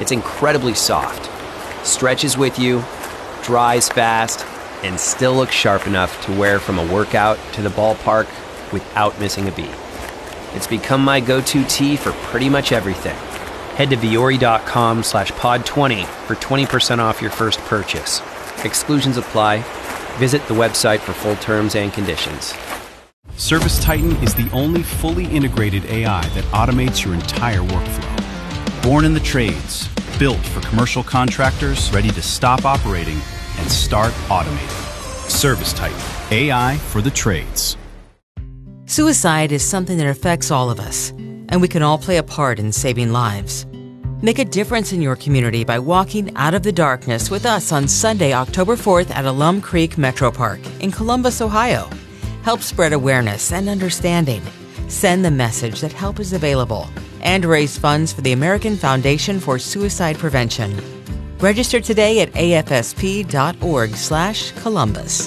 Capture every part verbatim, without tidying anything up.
It's incredibly soft, stretches with you, dries fast, and still looks sharp enough to wear from a workout to the ballpark without missing a beat. It's become my go-to tee for pretty much everything. Head to Vuori.com slash pod 20 for twenty percent off your first purchase. Exclusions apply. Visit the website for full terms and conditions. ServiceTitan is the only fully integrated A I that automates your entire workflow. Born in the trades, built for commercial contractors ready to stop operating and start automating. ServiceTitan, A I for the trades. Suicide is something that affects all of us, and we can all play a part in saving lives. Make a difference in your community by walking out of the darkness with us on Sunday, October fourth at Alum Creek Metro Park in Columbus, Ohio. Help spread awareness and understanding. Send the message that help is available and raise funds for the American Foundation for Suicide Prevention. Register today at afsp.org slash Columbus.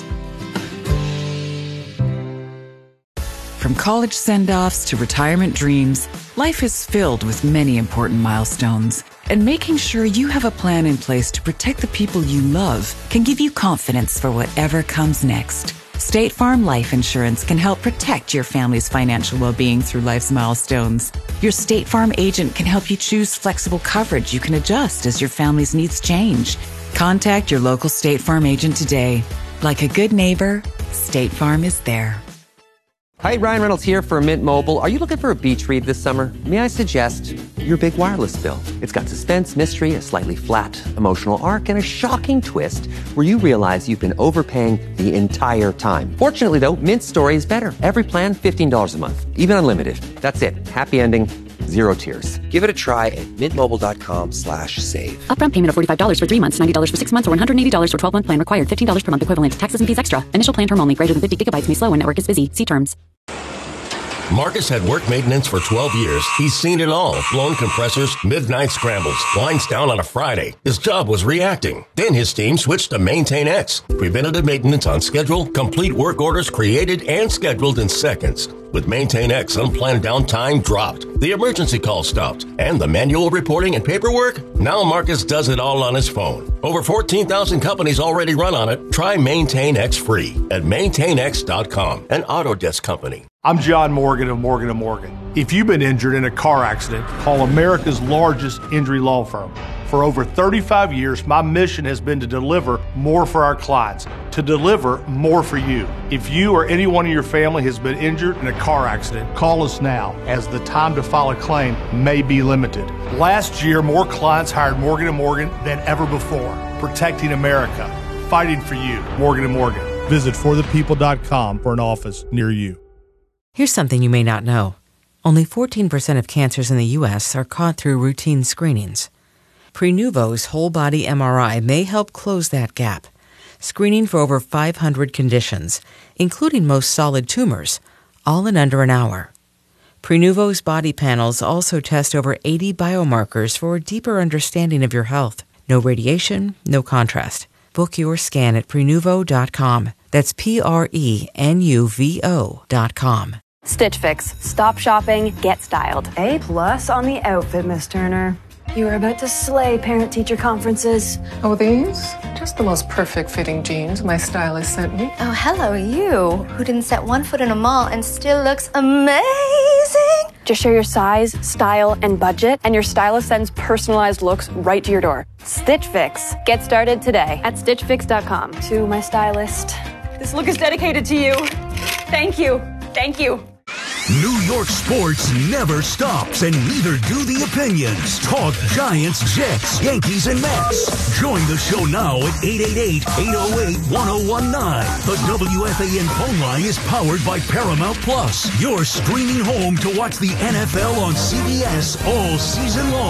From college send-offs to retirement dreams, life is filled with many important milestones. And making sure you have a plan in place to protect the people you love can give you confidence for whatever comes next. State Farm Life Insurance can help protect your family's financial well-being through life's milestones. Your State Farm agent can help you choose flexible coverage you can adjust as your family's needs change. Contact your local State Farm agent today. Like a good neighbor, State Farm is there. Hi, Ryan Reynolds here for Mint Mobile. Are you looking for a beach read this summer? May I suggest your big wireless bill? It's got suspense, mystery, a slightly flat, emotional arc, and a shocking twist where you realize you've been overpaying the entire time. Fortunately, though, Mint's story is better. Every plan, fifteen dollars a month, even unlimited. That's it. Happy ending, zero tears. Give it a try at mintmobile.com slash save. Upfront payment of forty-five dollars for three months, ninety dollars for six months, or one hundred eighty dollars for twelve-month plan required. fifteen dollars per month equivalent. Taxes and fees extra. Initial plan term only. Greater than fifty gigabytes may slow when network is busy. See terms. Marcus had work maintenance for twelve years. He's seen it all. Blown compressors, midnight scrambles, lines down on a Friday. His job was reacting. Then his team switched to Maintain X. Preventative maintenance on schedule, complete work orders created and scheduled in seconds. With Maintain X, unplanned downtime dropped. The emergency call stopped. And the manual reporting and paperwork? Now Marcus does it all on his phone. Over fourteen thousand companies already run on it. Try Maintain X free at maintain x dot com, an Autodesk company. I'm John Morgan of Morgan and Morgan. If you've been injured in a car accident, call America's largest injury law firm. For over thirty-five years, my mission has been to deliver more for our clients, to deliver more for you. If you or anyone in your family has been injured in a car accident, call us now, as the time to file a claim may be limited. Last year, more clients hired Morgan and Morgan than ever before, protecting America, fighting for you. Morgan and Morgan. Visit for the people dot com for an office near you. Here's something you may not know. Only fourteen percent of cancers in the U S are caught through routine screenings. Prenuvo's whole-body M R I may help close that gap, screening for over five hundred conditions, including most solid tumors, all in under an hour. Prenuvo's body panels also test over eighty biomarkers for a deeper understanding of your health. No radiation, no contrast. Book your scan at prenuvo dot com. That's P R E N U V O dot com. Stitch Fix. Stop shopping, get styled. A plus on the outfit, Miss Turner. You are about to slay parent-teacher conferences. Oh, these? Just the most perfect fitting jeans my stylist sent me. Oh, hello, you, who didn't set one foot in a mall and still looks amazing. Just share your size, style, and budget, and your stylist sends personalized looks right to your door. Stitch Fix. Get started today at stitch fix dot com. To my stylist. This look is dedicated to you. Thank you. Thank you. New York sports never stops, and neither do the opinions. Talk Giants, Jets, Yankees, and Mets. Join the show now at eight eight eight, eight oh eight, one oh one nine. The W F A N phone line is powered by Paramount Plus, your streaming home to watch the N F L on C B S all season long.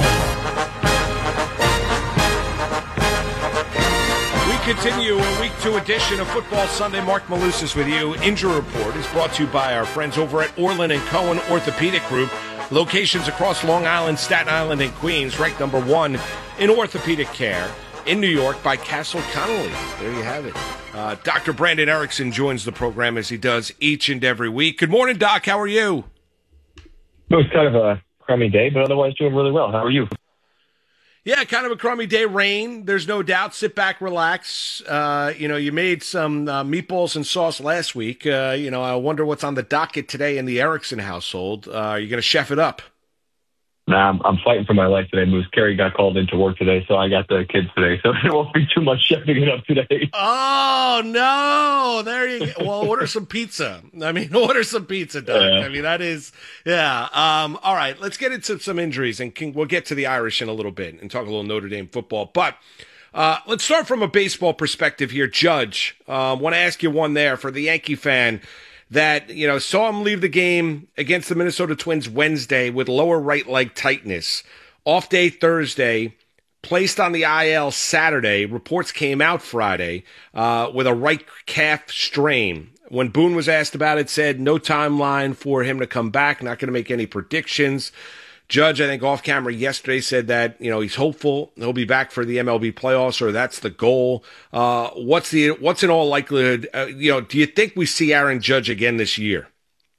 Continue a week two edition of Football Sunday. Mark Malusis with you. Injury Report is brought to you by our friends over at Orland and Cohen Orthopedic Group. Locations across Long Island, Staten Island, and Queens. Ranked number one in orthopedic care in New York by Castle Connolly. There you have it. Uh, Doctor Brandon Erickson joins the program as he does each and every week. Good morning, Doc. How are you? It was kind of a crummy day, but otherwise doing really well. How are you? Yeah, kind of a crummy day. Rain, there's no doubt. Sit back, relax. Uh, you know, you made some uh, meatballs and sauce last week. Uh, you know, I wonder what's on the docket today in the Erickson household. Uh, are you going to chef it up? Nah, I'm, I'm fighting for my life today, Moose. Carrie got called into work today, so I got the kids today, so it won't be too much chefing it up today. Oh, no. There you go. Well, order some pizza. I mean, order some pizza, Doug. Yeah. I mean, that is, yeah. Um, all right, let's get into some injuries, and can, we'll get to the Irish in a little bit and talk a little Notre Dame football. But uh, let's start from a baseball perspective here. Judge, I uh, want to ask you one there for the Yankee fan that, you know, saw him leave the game against the Minnesota Twins Wednesday with lower right leg tightness. Off day Thursday, placed on the I L Saturday. Reports came out Friday uh, with a right calf strain. When Boone was asked about it, said no timeline for him to come back, not going to make any predictions. Judge, I think off camera yesterday, said that, you know, he's hopeful he'll be back for the M L B playoffs, or that's the goal. Uh, what's the what's in all likelihood? Uh, you know, do you think we see Aaron Judge again this year?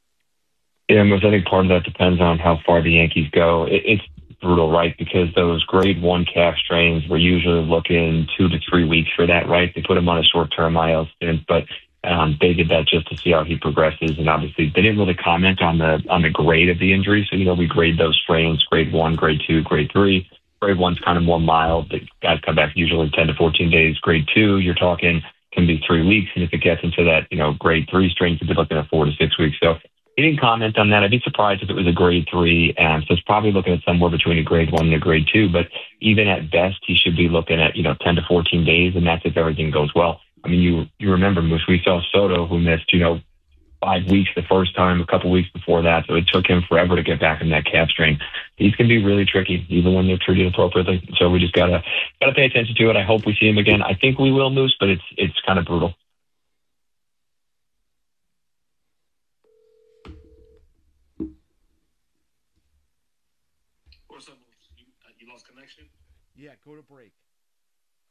Yeah, Moose, I think part of that depends on how far the Yankees go. It, it's brutal, right? Because those grade one calf strains, we're usually looking two to three weeks for that, right? They put him on a short-term I L stint, but Um, they did that just to see how he progresses, and obviously they didn't really comment on the on the grade of the injury. So, you know, we grade those strains, grade one, grade two, grade three. Grade one's kind of more mild. The guys come back usually ten to fourteen days. Grade two, you're talking, can be three weeks. And if it gets into that, you know, grade three strain, you'd be looking at four to six weeks. So he didn't comment on that. I'd be surprised if it was a grade three. And so it's probably looking at somewhere between a grade one and a grade two. But even at best, he should be looking at, you know, ten to fourteen days. And that's if everything goes well. I mean, you you remember, Moose, we saw Soto, who missed, you know, five weeks the first time, a couple weeks before that. So it took him forever to get back in that calf strain. These can be really tricky, even when they're treated appropriately. So we just gotta gotta pay attention to it. I hope we see him again. I think we will, Moose, but it's it's kind of brutal. You lost connection? Yeah, go to break.